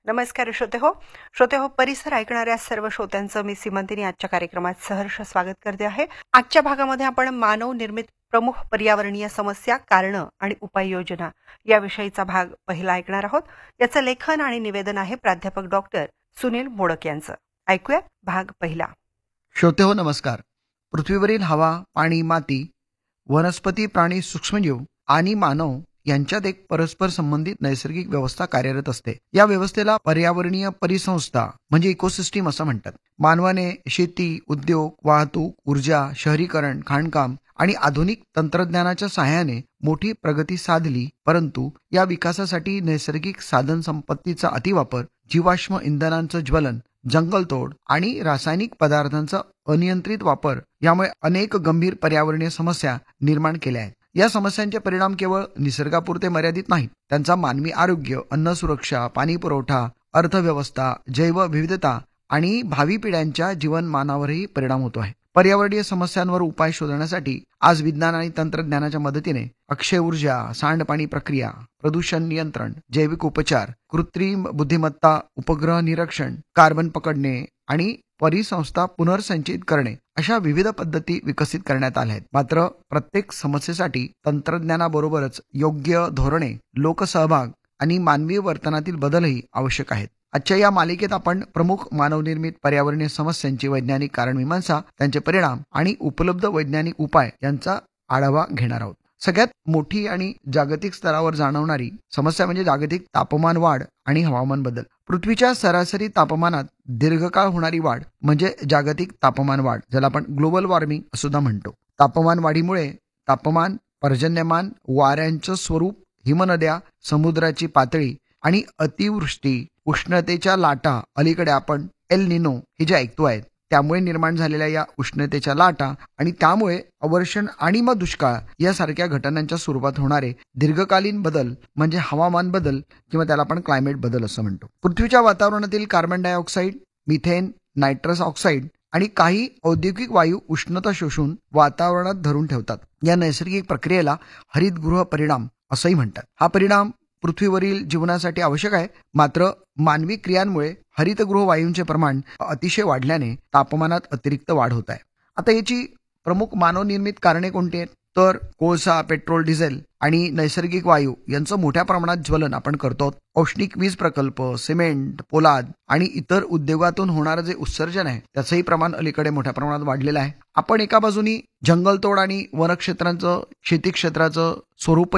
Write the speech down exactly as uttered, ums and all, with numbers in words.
नमस्कार श्रोते हो श्रोते हो परिसर ऐकणाऱ्या सर्व श्रोत्यांचं मी सीमंतिनी आजच्या कार्यक्रमात सहर्ष स्वागत करते आहे. आजच्या भागामध्ये आपण मानव निर्मित प्रमुख पर्यावरणीय समस्या, कारणं आणि उपाययोजना याविषयीचा भाग पहिला ऐकणार आहोत. याचं लेखन आणि निवेदन आहे प्राध्यापक डॉक्टर सुनील मोडक यांचं. ऐकूया भाग पहिला. श्रोते हो नमस्कार. पृथ्वीवरील हवा, पाणी, माती, वनस्पती, प्राणी, सूक्ष्मजीव आणि मानव यांच्यात एक परस्पर संबंधित नैसर्गिक व्यवस्था कार्यरत असते. या व्यवस्थेला पर्यावरणीय परिसंस्था म्हणजे इकोसिस्टीम असं म्हणतात. मानवाने शेती, उद्योग, वाहतूक, ऊर्जा, शहरीकरण, खाणकाम आणि आधुनिक तंत्रज्ञानाच्या सहाय्याने मोठी प्रगती साधली, परंतु या विकासासाठी नैसर्गिक साधन संपत्तीचा अतिवापर, जीवाश्म इंधनांचं ज्वलन, जंगलतोड आणि रासायनिक पदार्थांचा अनियंत्रित वापर यामुळे अनेक गंभीर पर्यावरणीय समस्या निर्माण केल्या आहेत. या समस्यांचे परिणाम केवळ निसर्गापुरते मर्यादित नाहीत. त्यांचा मानवी आरोग्य, अन्न सुरक्षा, पाणी पुरवठा, अर्थव्यवस्था, जैवविविधता आणि भावी पिढ्यांच्या जीवनमानावरही परिणाम होतो आहे. पर्यावरणीय समस्यांवर उपाय शोधण्यासाठी आज विज्ञान आणि तंत्रज्ञानाच्या मदतीने अक्षय ऊर्जा, सांडपाणी प्रक्रिया, प्रदूषण नियंत्रण, जैविक उपचार, कृत्रिम बुद्धिमत्ता, उपग्रह निरीक्षण, कार्बन पकडणे आणि परिसंस्था पुनर्संचयित करणे अशा विविध पद्धती विकसित करण्यात आल्या आहेत. मात्र प्रत्येक समस्येसाठी तंत्रज्ञानाबरोबरच योग्य धोरणे, लोकसहभाग आणि मानवी वर्तनातील बदलही आवश्यक आहेत. आजच्या या मालिकेत आपण प्रमुख मानवनिर्मित पर्यावरणीय समस्यांची वैज्ञानिक कारणमीमांसा, त्यांचे परिणाम आणि उपलब्ध वैज्ञानिक उपाय यांचा आढावा घेणार आहोत. सगळ्यात मोठी आणि जागतिक स्तरावर जाणवणारी समस्या म्हणजे जागतिक तापमान वाढ आणि हवामान बदल. पृथ्वीच्या सरासरी तापमानात दीर्घकाळ होणारी वाढ म्हणजे जागतिक तापमान वाढ, ज्याला आपण ग्लोबल वॉर्मिंग सुद्धा म्हणतो. तापमान वाढीमुळे तापमान, पर्जन्यमान, वाऱ्यांचं स्वरूप, हिमनद्या, समुद्राची पातळी आणि अतिवृष्टी, उष्णतेच्या लाटा, अलीकडे आपण एल निनो हे जे ऐकतो आहेत त्यामुळे निर्माण झालेल्या या उष्णतेच्या लाटा आणि त्यामुळे अवर्षण आणि मग दुष्काळ यासारख्या घटनांच्या स्वरूपात होणारे दीर्घकालीन बदल म्हणजे हवामान बदल किंवा त्याला आपण क्लायमेट बदल असं म्हणतो. पृथ्वीच्या वातावरणातील carbon dioxide, methane, nitrous oxide आणि काही औद्योगिक वायू उष्णता शोषून वातावरणात धरून ठेवतात. या नैसर्गिक प्रक्रियेला हरितगृह परिणाम असंही म्हणतात. हा परिणाम पृथ्वीवरील जीवनासाठी आवश्यक आहे, मात्र मानवी क्रियांमुळे हरितगृह वायूंचे प्रमाण अतिशय वाढल्याने तापमानात अतिरिक्त वाढ होत आहे. आता याची प्रमुख मानवनिर्मित कारणे कोणती आहेत? तर कोळसा, पेट्रोल, डिझेल आणि नैसर्गिक वायू यांचं मोठ्या प्रमाणात ज्वलन आपण करतो. औष्णिक वीज प्रकल्प, सिमेंट, पोलाद आणि इतर उद्योगातून होणारं जे उत्सर्जन आहे त्याचंही प्रमाण अलीकडे मोठ्या प्रमाणात वाढलेलं आहे. आपण एका बाजूनी जंगलतोड आणि वनक्षेत्रांचं, शेती क्षेत्राचं स्वरूप